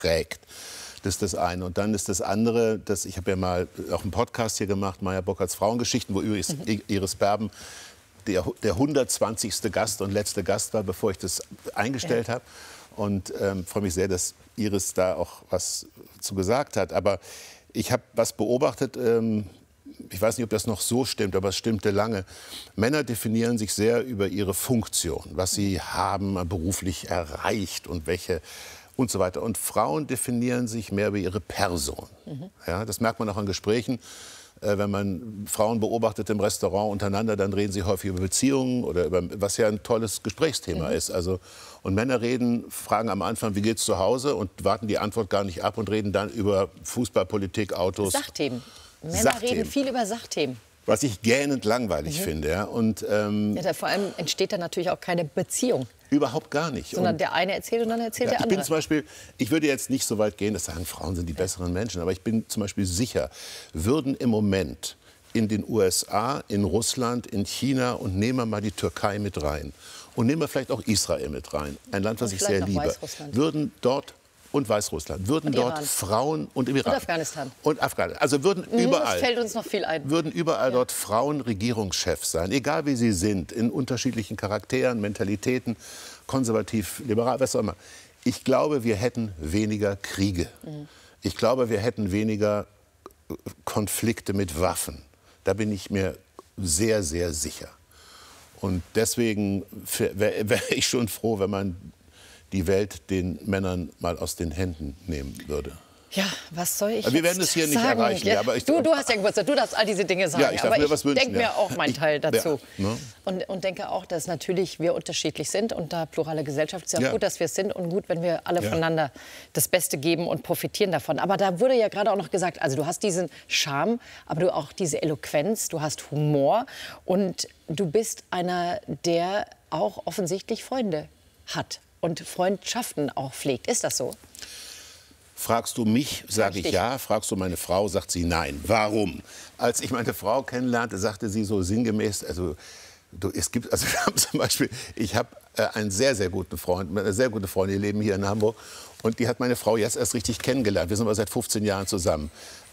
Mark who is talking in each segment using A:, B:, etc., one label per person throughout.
A: prägt. Das ist das eine. Und dann ist das andere, dass ich habe ja mal auch einen Podcast hier gemacht, Meyer Burkhardts Frauengeschichten, wo übrigens Iris Berben der 120. Gast und letzte Gast war, bevor ich das eingestellt habe. Und freue mich sehr, dass Iris da auch was zu gesagt hat. Aber ich habe was beobachtet, ich weiß nicht, ob das noch so stimmt, aber es stimmte lange. Männer definieren sich sehr über ihre Funktion, was sie haben beruflich erreicht und welche und so weiter. Und Frauen definieren sich mehr über ihre Person. Ja, das merkt man auch an Gesprächen. Wenn man Frauen beobachtet im Restaurant untereinander, dann reden sie häufig über Beziehungen oder über, was ja ein tolles Gesprächsthema ist. Also, und Männer fragen am Anfang, wie geht's zu Hause, und warten die Antwort gar nicht ab und reden dann über Fußball, Politik, Autos.
B: Sachthemen. Männer reden viel über Sachthemen.
A: Was ich gähnend langweilig finde. Ja. Und,
B: vor allem entsteht da natürlich auch keine Beziehung.
A: Überhaupt gar nicht.
B: Sondern der eine erzählt und dann erzählt der andere.
A: Ich bin zum Beispiel, ich würde jetzt nicht so weit gehen, dass sagen, Frauen sind die besseren Menschen. Aber ich bin zum Beispiel sicher, würden im Moment in den USA, in Russland, in China und nehmen wir mal die Türkei mit rein und nehmen wir vielleicht auch Israel mit rein, ein Land, was ich sehr liebe, würden dort und Weißrussland, würden dort Frauen und im Iran
B: und Afghanistan.
A: Und Afghanistan. Also würden überall,
B: fällt uns noch viel ein.
A: Würden überall dort Frauen Regierungschefs sein, egal wie sie sind, in unterschiedlichen Charakteren, Mentalitäten, konservativ, liberal, was auch immer. Ich glaube, wir hätten weniger Kriege. Ich glaube, wir hätten weniger Konflikte mit Waffen. Da bin ich mir sehr, sehr sicher. Und deswegen wäre ich schon froh, wenn man die Welt den Männern mal aus den Händen nehmen würde.
B: Ja, was soll ich
A: Wir werden es hier nicht erreichen.
B: Ja,
A: aber
B: du hast ja Geburtstag, du darfst all diese Dinge sagen.
A: Ja, ich darf
B: aber
A: mir was wünschen,
B: denke mir auch meinen Teil dazu.
A: Ja, ne?
B: Und denke auch, dass natürlich wir unterschiedlich sind. Und da plurale Gesellschaft ist ja gut, dass wir es sind. Und gut, wenn wir alle voneinander das Beste geben und profitieren davon. Aber da wurde ja gerade auch noch gesagt, also du hast diesen Charme, aber du auch diese Eloquenz, du hast Humor. Und du bist einer, der auch offensichtlich Freunde hat und Freundschaften auch pflegt. Ist das so?
A: Fragst du mich, sage ich ja. Fragst du meine Frau, sagt sie nein. Warum? Als ich meine Frau kennenlernte, sagte sie so sinngemäß, also wir haben zum Beispiel, ich habe einen sehr, sehr guten Freund, eine sehr gute Freundin, die leben hier in Hamburg, und die hat meine Frau jetzt erst richtig kennengelernt. Wir sind aber seit 15 Jahren zusammen.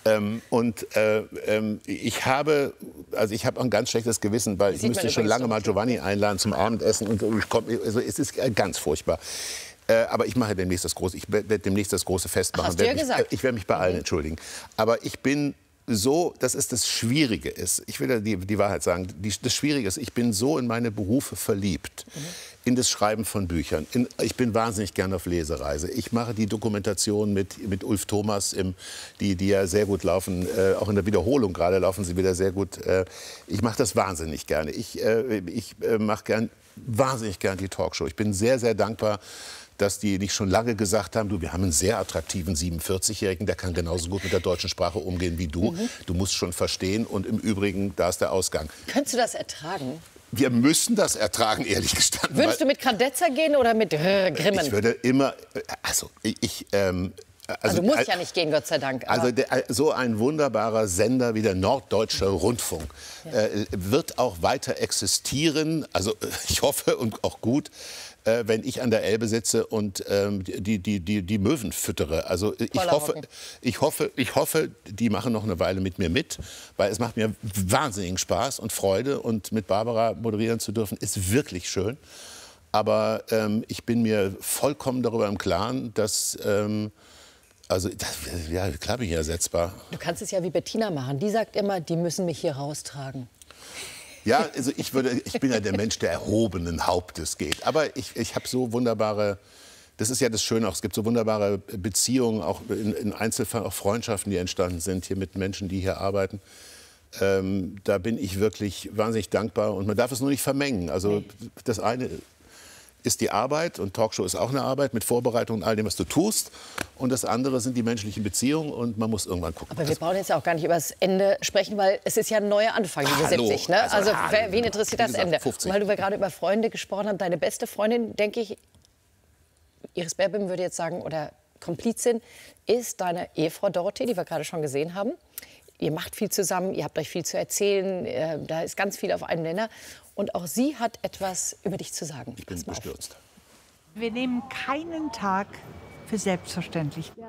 A: Ich habe ein ganz schlechtes Gewissen, weil ich müsste schon lange mal Giovanni einladen zum Abendessen. Also es ist ganz furchtbar. Aber ich mache demnächst das große, ich werde demnächst das große Fest machen.
B: Hast du ja gesagt.
A: Ich werde mich bei allen entschuldigen. Aber ich bin so, das ist das Schwierige ist, ich will die Wahrheit sagen, das Schwierige ist, ich bin so in meine Berufe verliebt, in das Schreiben von Büchern. Ich bin wahnsinnig gerne auf Lesereise. Ich mache die Dokumentation mit Ulf Thomas, die ja sehr gut laufen, auch in der Wiederholung gerade laufen sie wieder sehr gut. Ich mache das wahnsinnig gerne. Ich mache wahnsinnig gern die Talkshow. Ich bin sehr, sehr dankbar, dass die nicht schon lange gesagt haben, du, wir haben einen sehr attraktiven 47-Jährigen, der kann genauso gut mit der deutschen Sprache umgehen wie du. Du musst schon verstehen, und im Übrigen, da ist der Ausgang.
B: Könntest du das ertragen?
A: Wir müssen das ertragen, ehrlich gestanden.
B: Würdest du mit Kradetzer gehen oder mit Grimmen?
A: Ich würde immer,
B: also du musst ja nicht gehen, Gott sei Dank.
A: Also so ein wunderbarer Sender wie der Norddeutsche Rundfunk wird auch weiter existieren. Also ich hoffe, und auch gut, wenn ich an der Elbe sitze und die Möwen füttere. Also ich hoffe, die machen noch eine Weile mit mir mit, weil es macht mir wahnsinnigen Spaß und Freude, und mit Barbara moderieren zu dürfen ist wirklich schön. Aber ich bin mir vollkommen darüber im Klaren, dass ja, klar bin ich ersetzbar.
B: Du kannst es ja wie Bettina machen. Die sagt immer, die müssen mich hier raustragen.
A: Ja, also ich bin ja der Mensch, der erhobenen Hauptes geht. Aber ich habe so wunderbare, das ist ja das Schöne auch, es gibt so wunderbare Beziehungen, auch in Einzelfällen, auch Freundschaften, die entstanden sind hier mit Menschen, die hier arbeiten. Da bin ich wirklich wahnsinnig dankbar, und man darf es nur nicht vermengen. Also das eine ist die Arbeit, und Talkshow ist auch eine Arbeit mit Vorbereitung und all dem, was du tust. Und das andere sind die menschlichen Beziehungen, und man muss irgendwann gucken.
B: Aber wir brauchen jetzt auch gar nicht über das Ende sprechen, weil es ist ja ein neuer Anfang, diese 70. Ne? Also wen interessiert das Ende?
A: 50.
B: Weil wir gerade über Freunde gesprochen haben, deine beste Freundin, denke ich, Iris Berben würde jetzt sagen, oder Komplizin, ist deine Ehefrau Dorothee, die wir gerade schon gesehen haben. Ihr macht viel zusammen, ihr habt euch viel zu erzählen, da ist ganz viel auf einem Nenner. Und auch sie hat etwas über dich zu sagen.
A: Ich bin bestürzt.
C: Wir nehmen keinen Tag für selbstverständlich.